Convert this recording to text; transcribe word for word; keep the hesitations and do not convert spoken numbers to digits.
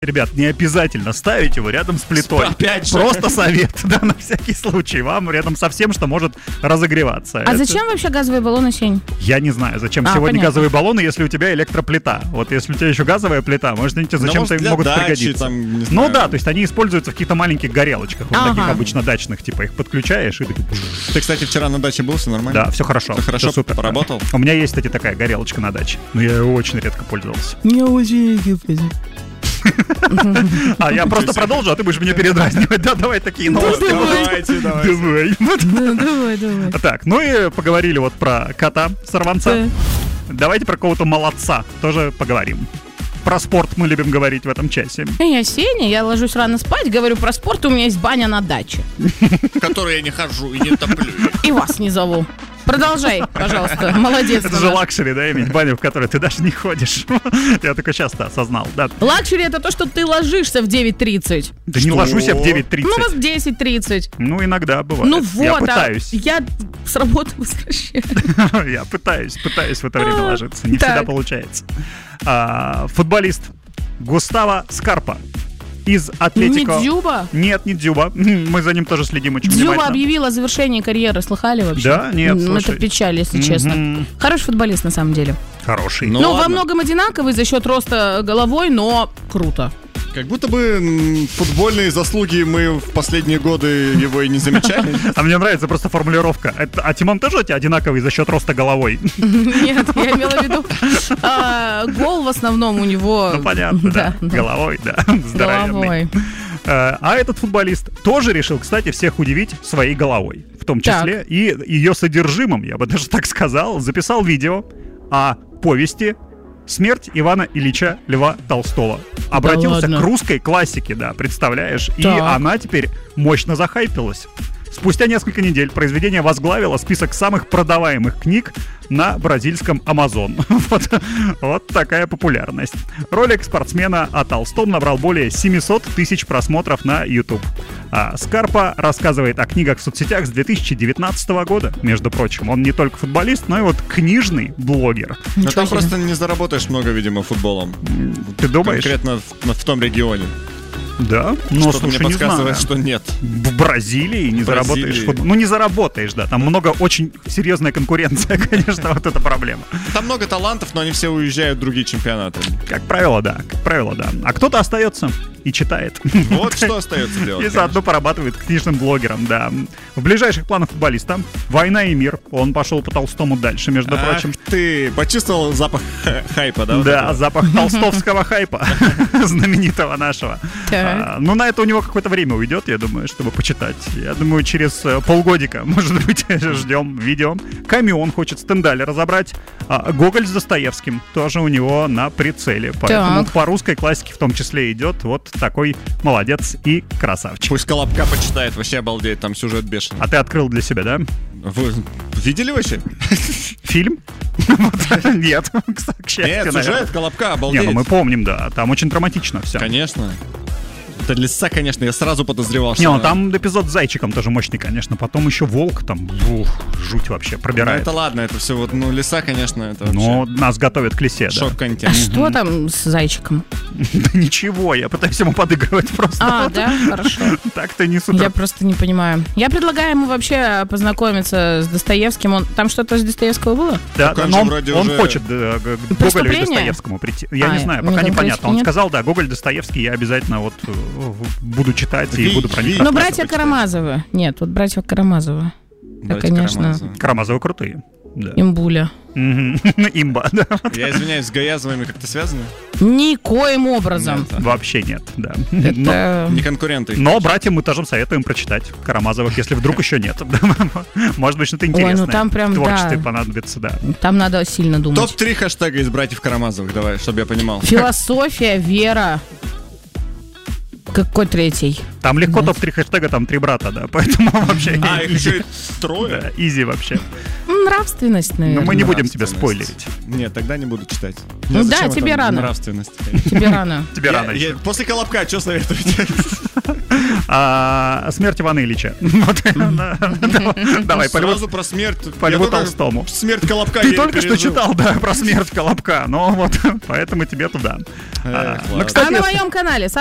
Ребят, не обязательно ставить его рядом с плитой. Опять же. Просто совет, да, на всякий случай. Вам рядом со всем, что может разогреваться. А Это... зачем вообще газовые баллоны, Сень? Я не знаю, зачем А, сегодня понятно. газовые баллоны, если у тебя электроплита. Вот если у тебя еще газовая плита, может, они тебе Ну, зачем-то может, для могут дачи, пригодиться. там, не Ну знаю. да, то есть они используются в каких-то маленьких горелочках, вот Ага. таких обычно дачных, типа их подключаешь и такие... Ты, кстати, вчера на даче был, все нормально? Да, все хорошо. Всё хорошо, всё супер. поработал? У меня есть, кстати, такая горелочка на даче, но я ее очень редко пользовался. Не очень. А я просто продолжу, а ты будешь меня передразнивать. Да, давай такие новости. Давайте, давайте. Давай. Давай, давай. Так, ну и поговорили вот про кота сорванца. Давайте про какого-то молодца тоже поговорим. Про спорт мы любим говорить в этом часе. Я Сеня, я ложусь рано спать, говорю про спорт, у меня есть баня на даче. В которой я не хожу и не топлю. И вас не зову. Продолжай, пожалуйста, молодец. Это же лакшери, да, иметь баню, в которой ты даже не ходишь. Я только сейчас-то осознал, да. Лакшери — это то, что ты ложишься в девять тридцать. Да не Что? ложусь я в девять Ну, вот тридцать. в десять тридцать. Ну, иногда бывает. Ну вот, Я а пытаюсь. я с работы возвращаюсь. Я пытаюсь, пытаюсь в это время ложиться. Не всегда Так. получается. А, Футболист Густаво Скарпа из Атлетико... Не Дзюба? Нет, не Дзюба. Мы за ним тоже следим очень Дзюба внимательно. объявила о завершении карьеры, слыхали вообще? Да? Нет, М, слушай. Это печаль, если честно. Мгм. Хороший футболист, на самом деле. Хороший. Ну, Ну, во ладно. многом одинаковый за счет роста головой, но круто. Как будто бы м, футбольные заслуги мы в последние годы его и не замечали. А мне нравится просто формулировка. Это, а Тимон тоже у тебя одинаковый за счет роста головой? Нет, я имела в виду а, гол в основном у него. Ну, понятно, да. Головой, да. Здоровенный. Головой. Э, А этот футболист тоже решил, кстати, всех удивить своей головой. В том числе и ее содержимым, я бы даже так сказал. Записал видео о повести «Смерть Ивана Ильича Льва Толстого». Обратился ладно? к русской классике, да, представляешь? И Так. она теперь мощно захайпилась. Спустя несколько недель произведение возглавило список самых продаваемых книг на бразильском Amazon. Вот, вот такая популярность. Ролик спортсмена о Толстом набрал более семьсот тысяч просмотров на YouTube. А Скарпа рассказывает о книгах в соцсетях с две тысячи девятнадцатого года, между прочим. Он не только футболист, но и вот книжный блогер. Но Ничего там себе. просто не заработаешь много, видимо, футболом. Ты думаешь? Конкретно в, в том регионе. Да? Ну, Что-то слушай, мне не подсказывает, знаю. что нет. В Бразилии не В заработаешь Бразилии. футбол. Ну, не заработаешь, да. Там много, очень серьезная конкуренция, конечно, вот эта проблема. Там много талантов, но они все уезжают в другие чемпионаты. Как правило, да. Как правило, да. А кто-то остается и читает. Вот что остается делать. И заодно порабатывает книжным блогером, да. В ближайших планах футболиста «Война и мир». Он пошел по Толстому дальше, между Ах прочим. ты почувствовал запах х- хайпа, да? вот Да, этого? запах толстовского хайпа, знаменитого нашего. Так. А, Ну, на это у него какое-то время уйдет, я думаю, чтобы почитать. Я думаю, через э, полгодика, может быть, ждем видео. Камю он хочет Стендаль разобрать. А Гоголь с Достоевским тоже у него на прицеле. Поэтому Так. по русской классике в том числе идет вот такой молодец и красавчик. Пусть Колобка почитает, вообще обалдеть, там сюжет бешеный. А ты открыл для себя, да? Вы видели вообще? Фильм? Вот, нет, к счастью, Нет, наверное. сюжет Колобка, Не, обалдеть. ну мы помним, да, там очень драматично все. Конечно. Это лиса, конечно, я сразу подозревал, что... Не, ну она- там эпизод с зайчиком тоже мощный, конечно. Потом еще волк там, ух, жуть вообще, Ну, пробирает. это ладно, это все вот, ну, лиса, конечно, это вообще Но нас готовят к лисе, да. шок-контент. А что там с зайчиком? Да ничего, я пытаюсь ему подыгрывать просто. А, да? Хорошо. Так-то не с утра. Я просто не понимаю. Я предлагаю ему вообще познакомиться с Достоевским. Он... Там что-то с Достоевского было? Да, Так он но же он, вроде он уже- хочет да, к Гоголю и Преступление? Достоевскому прийти. Я А, не знаю, мне пока конкретно непонятно. Он нет. сказал, да, Гоголь, Достоевский, я обязательно вот э, буду читать и Ви- буду про них ви- Ну, рассказывать. братья Карамазовы. Нет, вот братья Карамазовы. Да, Братья конечно. Карамазовы. Карамазовы крутые. Да. Имбуля. Мгм. Имба, да. Я извиняюсь, с Гаязовыми как-то связаны? Никоим образом. Нет, а. Вообще нет, да. Но, Это... Не конкуренты. но братьям мы тоже советуем прочитать Карамазовых, если вдруг еще нет. Может быть, что-то интересное. ну там прям, в творчестве да. понадобится, да. Там надо сильно думать. топ три хэштега из братьев Карамазовых, давай, чтобы я понимал. Философия, вера. Какой третий? Там легко Да. топ-три хэштега, там три брата, да, поэтому вообще А, их изи. еще и трое? Да, изи вообще. Ну, Нравственность, Но наверное. мы не будем тебя Нравственность. спойлерить. Нет, тогда не буду читать. Ну Зачем да, это тебе рано. Нравственность. Тебе рано. Тебе Я- рано я- еще. После Колобка что советуете? А, Смерть Ивана Ильича. Вот, да, да. Давай, по Льву- Сразу про смерть. по Я Льву только Толстому. Смерть Колобка Ты еле только что пережил. читал, да, про смерть Колобка, но вот поэтому тебе туда. Эх, А, ну, ладно. кстати, А на если- моем канале